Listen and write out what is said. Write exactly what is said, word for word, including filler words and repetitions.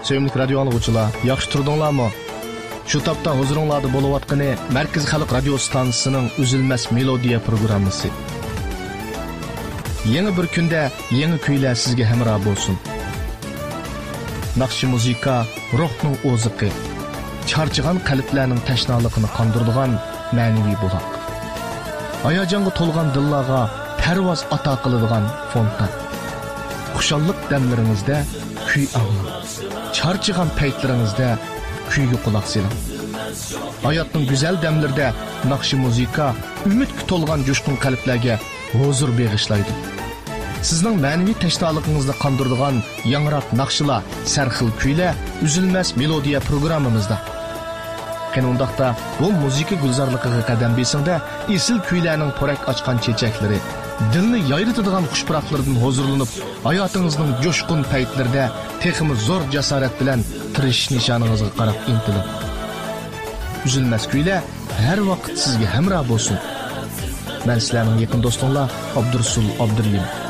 Sevimli radio anlıqçılar, yaxşı turdunlarmı? Şu tapda huzuringlarda bo'layotgani Markaz Xalq radio stansiyasining Uzilmas melodiya programmasi. Yangi bir kunda yangi kuylar sizga hamroh bo'lsin. Naqshi muzika ruhning o'ziqi, charchigan qalblarning tashnaligini qondiradigan ma'naviy buloq. Hayajonga to'lgan dillarga parvoz ato qiladigan fontan. Xushallik damlaringizda kuy anglang. Charchigan paytlaringizda kuyga quloq soling. Hayotning go'zal damlarida naqshi muzika umidga to'lgan jo'shqin qalblarga huzur bag'ishlaydi. Sizning ma'naviy tashnoligingizni qondiradigan yangroq naqshlar, sarxil kuylar Uzilmas melodiya programmamizda. Qanundaqda bu muzika gulzorligiga qadam besingda esil kuylarning porak ochgan chechaklari, dilni yayritadigan xushpuroqlardan huzurlanib, hayotingizning jo'shqin paytlarida texmi zo'r jasorat bilan tirishish nishoningizga qarab intiling. Uzilmas kuylar har vaqt sizga hamroh bo'lsin. Men sizlarning yaqin do'stinglar Abdursul Abdurlim.